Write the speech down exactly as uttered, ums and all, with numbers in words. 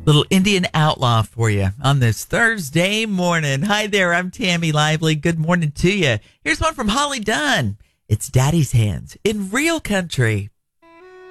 Little Indian outlaw for you on this Thursday morning. Hi there, I'm Tammy Lively. Good morning to you. Here's one from Holly Dunn. It's Daddy's Hands in Real Country.